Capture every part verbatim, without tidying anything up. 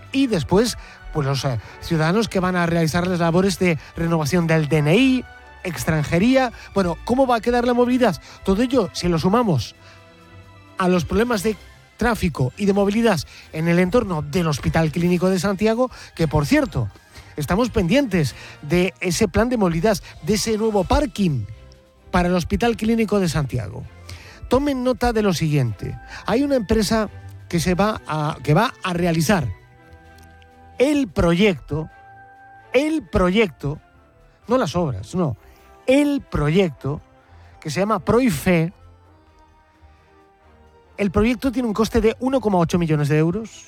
y después pues los eh, ciudadanos que van a realizar las labores de renovación del D N I, extranjería. Bueno, ¿cómo va a quedar la movilidad? Todo ello, si lo sumamos a los problemas de tráfico y de movilidad en el entorno del Hospital Clínico de Santiago, que por cierto, estamos pendientes de ese plan de movilidad, de ese nuevo parking para el Hospital Clínico de Santiago. Tomen nota de lo siguiente. Hay una empresa que, se va, a, que va a realizar el proyecto, el proyecto, no las obras, no, el proyecto que se llama Proife. El proyecto tiene un coste de uno coma ocho millones de euros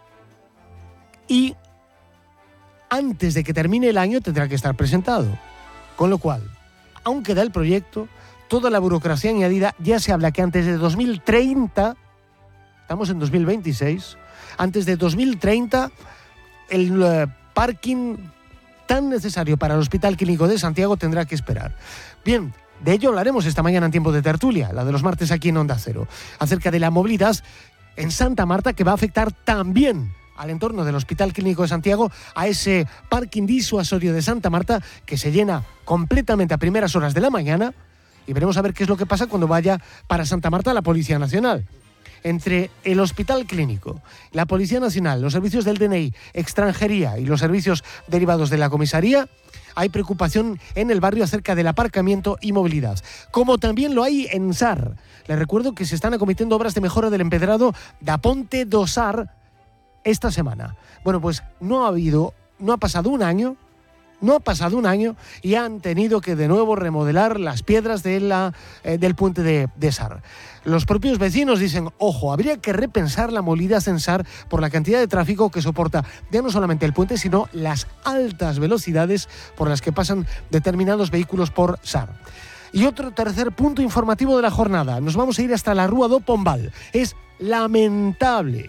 y antes de que termine el año tendrá que estar presentado. Con lo cual, aún queda el proyecto, toda la burocracia añadida, ya se habla que antes de dos mil treinta, estamos en dos mil veintiséis, antes de dos mil treinta, el uh, parking tan necesario para el Hospital Clínico de Santiago tendrá que esperar. Bien, de ello hablaremos esta mañana en Tiempo de Tertulia, la de los martes aquí en Onda Cero, acerca de la movilidad en Santa Marta, que va a afectar también al entorno del Hospital Clínico de Santiago, a ese parking disuasorio de Santa Marta que se llena completamente a primeras horas de la mañana, y veremos a ver qué es lo que pasa cuando vaya para Santa Marta la Policía Nacional. Entre el Hospital Clínico, la Policía Nacional, los servicios del D N I, extranjería y los servicios derivados de la comisaría, hay preocupación en el barrio acerca del aparcamiento y movilidad, como también lo hay en Sar. Les recuerdo que se están acometiendo obras de mejora del empedrado da Ponte do Sar esta semana. Bueno, pues no ha habido, no ha pasado un año, no ha pasado un año y han tenido que de nuevo remodelar las piedras de la, eh, del puente de, de Sar. Los propios vecinos dicen, ojo, habría que repensar la movilidad en Sar por la cantidad de tráfico que soporta ya no solamente el puente, sino las altas velocidades por las que pasan determinados vehículos por Sar. Y otro tercer punto informativo de la jornada, nos vamos a ir hasta la Rúa do Pombal. Es lamentable,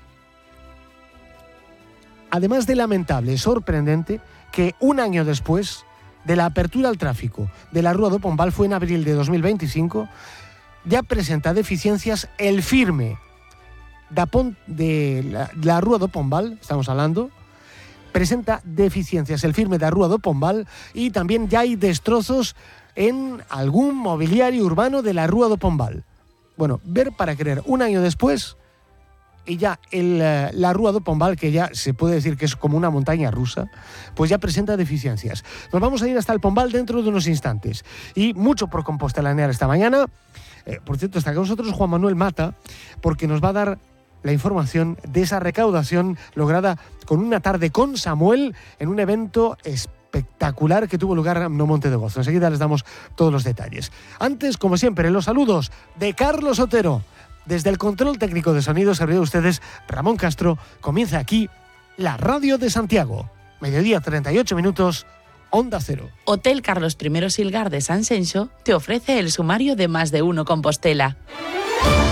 además de lamentable, sorprendente, que un año después de la apertura al tráfico de la Rúa do Pombal, fue en abril de dos mil veinticinco, ya presenta deficiencias el firme da pon, de la, la Rúa do Pombal, estamos hablando, presenta deficiencias el firme da Rúa do Pombal, y también ya hay destrozos en algún mobiliario urbano de la Rúa do Pombal. Bueno, ver para creer, un año después, y ya el, la Rúa do Pombal, que ya se puede decir que es como una montaña rusa, pues ya presenta deficiencias. Nos vamos a ir hasta el Pombal dentro de unos instantes. Y mucho por compostelanear esta mañana. Eh, por cierto, está con nosotros Juan Manuel Mata, porque nos va a dar la información de esa recaudación lograda con una tarde con Samuel en un evento espectacular que tuvo lugar en Monte de Gozo. Enseguida les damos todos los detalles. Antes, como siempre, los saludos de Carlos Otero. Desde el control técnico de sonido, servidor de ustedes, Ramón Castro. Comienza aquí la Radio de Santiago. Mediodía, treinta y ocho minutos, Onda Cero. Hotel Carlos primero Silgar de San Senxo te ofrece el sumario de Más de Uno Compostela.